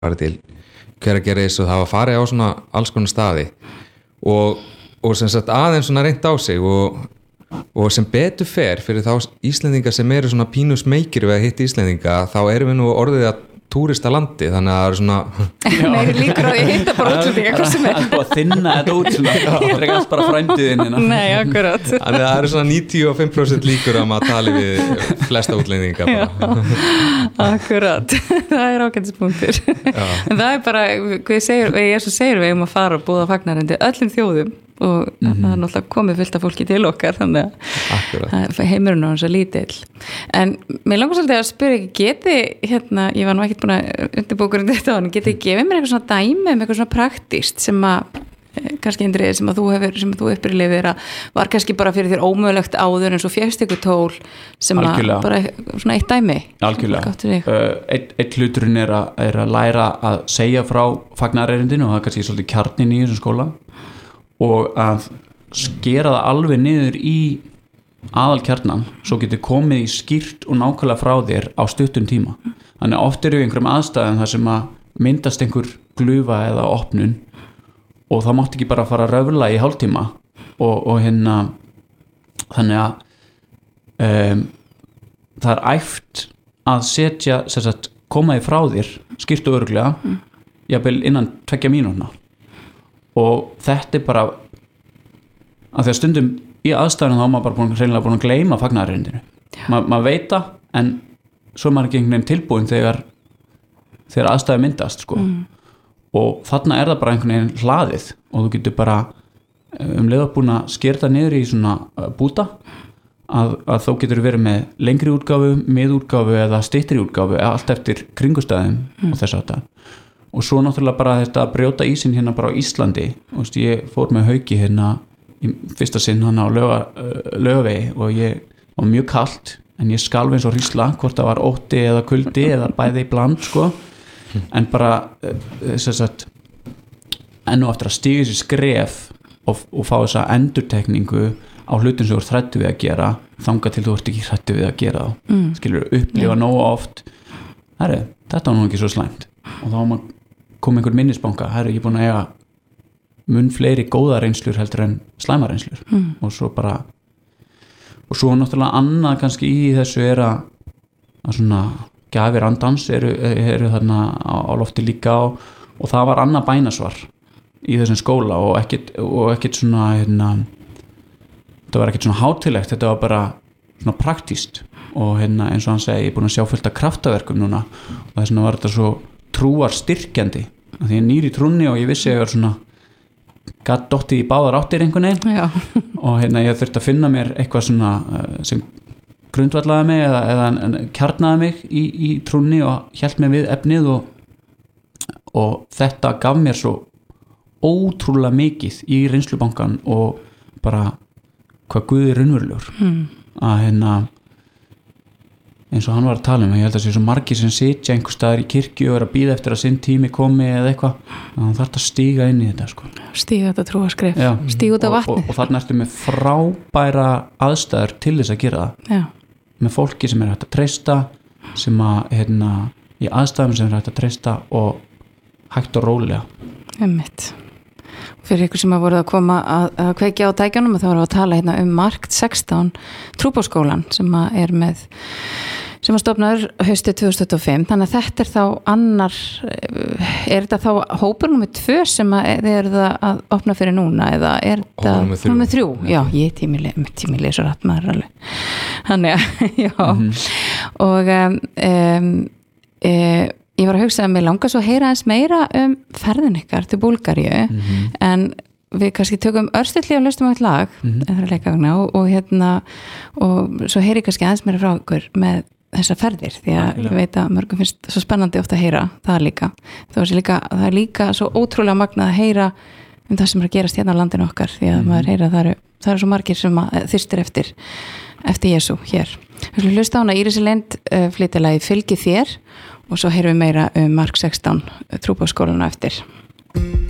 farið til Hveragerðis og það var farið á svona alls konar staði og sem sagt aðeins svona reynt á sig og sem betur fer fyrir þá Íslendinga sem eru svona pínu smeykir við að hitta Íslendinga, þá erum við nú orðið að túrista landi, þannig að það eru svona meiri líkur á því að hitta bara útlendinga hvað sem er að þinna þetta út svona, það er ekki alls bara frændiðinn Nei, akkurat þannig að það eru svona 95% líkur að maður tali við flesta útlendinga Akkurat, það er ágætispunktur en það er bara, ég segir við að fara og búða fagnarindi öllum þjóðum og það er náttúrulega komið fullt af fólki til okkar þannig að heimurinn á hans að lítill en mér langar svolítið að spyrja geti ég var nú ekkert búin að undirbúkur þetta en geti gefið mér eitthvað svona dæmi eitthvað svona praktíst sem að kannski Indriði sem að þú upplifir að var kannski bara fyrir þér ómögulegt áður eins og fékkst ykkur tól sem að bara svona eitt dæmi Algjörlega, eitt hluturinn er að læra að segja frá fagnarerindinu og það er kannski svolítið kjarnin í þessum skóla og að skera það alveg niður í aðalkjarnan svo getur komið í skýrt og nákvæmlega frá þér á stuttum tíma þannig að oft eru í einhverjum aðstæðum þar sem að myndast einhver glufa eða opnun og það mátti ekki bara fara að röfla í hálftíma og þannig að það er æft að setja koma því frá þér skýrt og örugglega jafnvel innan 2 mínútna og þetta er bara að því að stundum í aðstæðunum þá er maður bara búin að gleyma fagnarerindinu maður veit það en svo er maður ekki einhvern veginn tilbúin þegar aðstæður myndast sko. Og þarna er það bara einhvern veginn hlaðið og þú getur bara leið búin að skera það niður í svona búta að þá getur verið með lengri útgáfu, miðútgáfu eða styttri útgáfu allt eftir kringustæðum og þess að þetta og svo náttúrulega bara þetta að brjóta ísinn hérna bara á Íslandi og ég fór með Hauki hérna í fyrsta sinn hann á Laugavegi og ég var mjög kalt en ég skalf eins og hrísla hvort það var ótti eða kuldi eða bæði í bland sko en bara þess að enn og eftir að stíga þessi skref og fá þessa endurtekningu á hlutin sem þú ert hræddur við að gera þangað til þú ert ekki hræddur við að gera þá skilur upplifa nógu oft þetta var nú ekki svo slæmt og þá kom einhver minnisbanka ég er búin að eiga mun fleiri góða reynslur heldur en slæma reynslur og svo náttúrulega annað kannski í þessu er að svona gjafir andans eru þarna á lofti líka og það var annað bænasvar í þessum skóla og ekkert svona þetta var ekkert svona hátilegt þetta var bara svona praktíst og eins og hann segi ég er búin að sjá fullt af kraftaverkum núna og þess vegna var þetta svo trúar styrkjandi því ég er nýr í trúnni og ég vissi að ég var svona gat dottið í báðar áttir einhvern veginn og ég þurfti að finna mér eitthvað svona sem grundvallaði mig eða kjarnaði mig í trúnni og hélt mig við efnið og þetta gaf mér svo ótrúlega mikið í reynslubankan og bara hvað Guð er raunverulegur að eins og hann var að tala ég held að það sé svo margir sem sitja einhver staðar í kirkju og er að bíða eftir að sinn tími komi eða eitthvað, þannig þarf að stíga inn í þetta sko. Stíga þetta trúarskref stíga út af vatni og þarna ertu með frábæra aðstæður til þess að gera það með fólki sem er hægt að treysta sem að í aðstæðum sem er hægt að treysta og hægt og rólega fyrir ykkur sem að voru að koma að kveikja á tækjunum og þá voru að tala Markt 16 trúbóskólan sem að stofnaður haustið 2025 þannig að þetta er þá annar er þetta þá hópur númer 2 sem að þið eruð að opna fyrir núna eða er þetta númer 3? Já, ég tímileg svo rætt maður alveg þannig að og ég var að hugsa að mér langar svo að heyra eins meira ferðin ykkar til Búlgaríu en við kannski tökum örstulli og lustum á eitt lag það er að leika vegna og svo heyri kannski eins meira frá ykkur með þessar ferðir því að ég veit að mörgum finnst svo spennandi ofta að heyra það líka það er líka svo ótrúlega magnað að heyra það sem er að gerast hérna á landinu okkar því að maður heyra það eru svo margir sem þyrstir eftir Jesú hér við slum hlusta á hana Írisi Lind flytja lagið Fylgi þér og svo heyrum við meira Mark 16 trúbóskólana eftir